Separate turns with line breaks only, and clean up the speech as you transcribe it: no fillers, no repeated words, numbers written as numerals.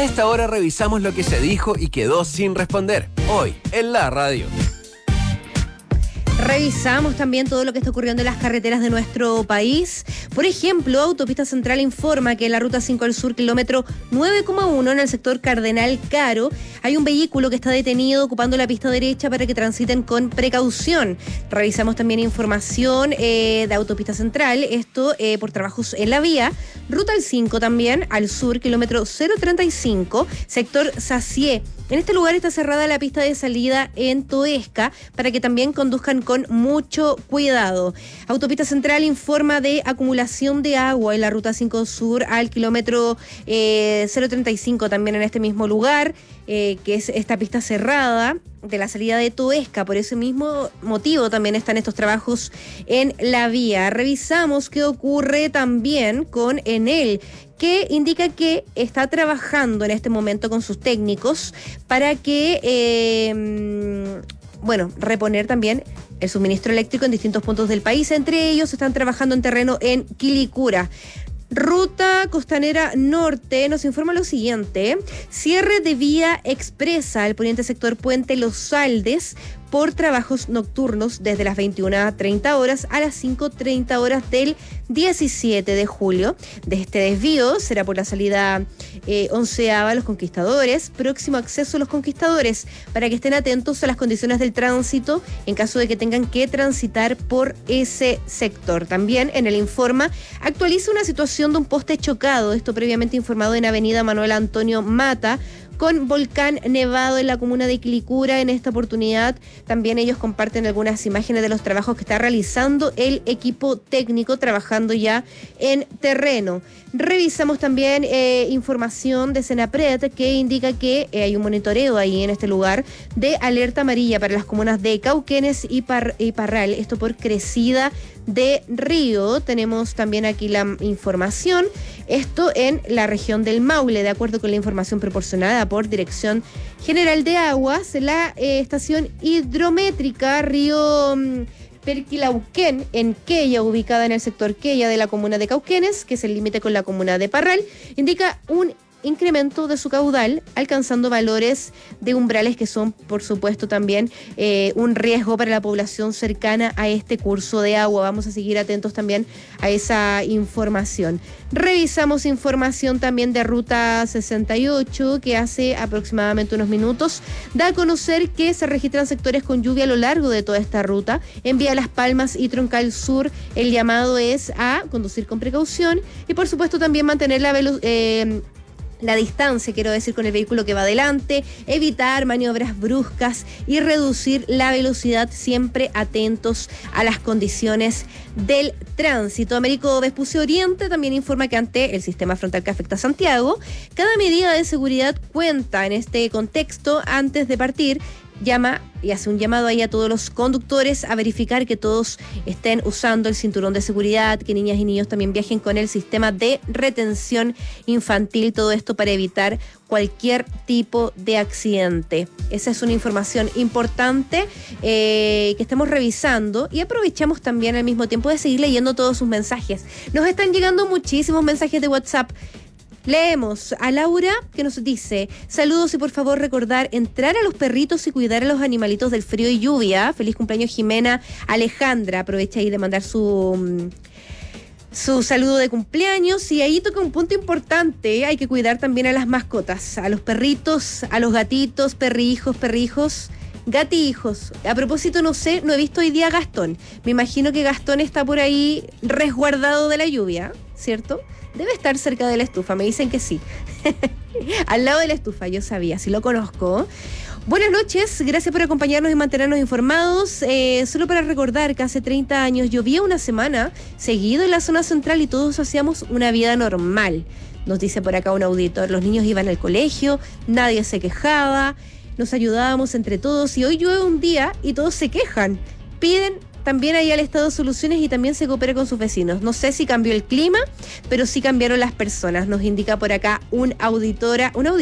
A esta hora revisamos lo que se dijo y quedó sin responder. Hoy, en la radio.
Revisamos también todo lo que está ocurriendo en las carreteras de nuestro país. Por ejemplo, Autopista Central informa que en la Ruta 5 al Sur, kilómetro 9,1, en el sector Cardenal Caro, hay un vehículo que está detenido ocupando la pista derecha para que transiten con precaución. Revisamos también información de Autopista Central, esto por trabajos en la vía. Ruta al 5 también, al sur, kilómetro 035, sector Sacié. En este lugar está cerrada la pista de salida en Toesca para que también conduzcan con mucho cuidado. Autopista Central informa de acumulación de agua en la Ruta 5 Sur al kilómetro 035 también en este mismo lugar, que es esta pista cerrada de la salida de Toesca. Por ese mismo motivo también están estos trabajos en la vía. Revisamos qué ocurre también con Enel, que indica que está trabajando en este momento con sus técnicos para que, reponer también el suministro eléctrico en distintos puntos del país. Entre ellos están trabajando en terreno en Quilicura. Ruta Costanera Norte nos informa lo siguiente: cierre de vía expresa al poniente sector Puente Los Saldes por trabajos nocturnos desde las 21:30 horas a las 5:30 horas del 17 de julio. De este desvío será por la salida 11ª Los Conquistadores, próximo acceso a Los Conquistadores, para que estén atentos a las condiciones del tránsito en caso de que tengan que transitar por ese sector. También en el informa actualiza una situación de un poste chocado, esto previamente informado en Avenida Manuel Antonio Mata, con volcán nevado en la comuna de Quilicura. En esta oportunidad también ellos comparten algunas imágenes de los trabajos que está realizando el equipo técnico trabajando ya en terreno. Revisamos también información de Senapred que indica que hay un monitoreo ahí en este lugar de alerta amarilla para las comunas de Cauquenes y Parral, esto por crecida de río. Tenemos también aquí la información, esto en la región del Maule, de acuerdo con la información proporcionada por Dirección General de Aguas. La estación hidrométrica Río Perquilauquén, en Quella, ubicada en el sector Quella de la comuna de Cauquenes, que es el límite con la comuna de Parral, indica un incremento de su caudal, alcanzando valores de umbrales que son, por supuesto, también un riesgo para la población cercana a este curso de agua. Vamos a seguir atentos también a esa información. Revisamos información también de Ruta 68, que hace aproximadamente unos minutos da a conocer que se registran sectores con lluvia a lo largo de toda esta ruta. En Vía Las Palmas y Troncal Sur, el llamado es a conducir con precaución y, por supuesto, también mantener la distancia, quiero decir, con el vehículo que va adelante, evitar maniobras bruscas y reducir la velocidad, siempre atentos a las condiciones del tránsito. Américo Vespucio Oriente también informa que ante el sistema frontal que afecta a Santiago, cada medida de seguridad cuenta. En este contexto, antes de partir, llama y hace un llamado ahí a todos los conductores a verificar que todos estén usando el cinturón de seguridad, que niñas y niños también viajen con el sistema de retención infantil, todo esto para evitar cualquier tipo de accidente. Esa es una información importante que estamos revisando y aprovechamos también al mismo tiempo de seguir leyendo todos sus mensajes. Nos están llegando muchísimos mensajes de WhatsApp. Leemos a Laura, que nos dice: saludos y por favor recordar entrar a los perritos y cuidar a los animalitos del frío y lluvia. Feliz cumpleaños, Jimena Alejandra. Aprovecha ahí de mandar su saludo de cumpleaños. Y ahí toca un punto importante: hay que cuidar también a las mascotas, a los perritos, a los gatitos, perrijos, gatijos. A propósito, no he visto hoy día a Gastón. Me imagino que Gastón está por ahí resguardado de la lluvia, ¿cierto? Debe estar cerca de la estufa, me dicen que sí. Al lado de la estufa, yo sabía, sí lo conozco. Buenas noches, gracias por acompañarnos y mantenernos informados. Solo para recordar que hace 30 años llovía una semana seguido en la zona central y todos hacíamos una vida normal. Nos dice por acá un auditor: los niños iban al colegio, nadie se quejaba, nos ayudábamos entre todos, y hoy llueve un día y todos se quejan. Piden también ahí al Estado soluciones y también se coopera con sus vecinos. No sé si cambió el clima, pero sí cambiaron las personas, nos indica por acá un auditor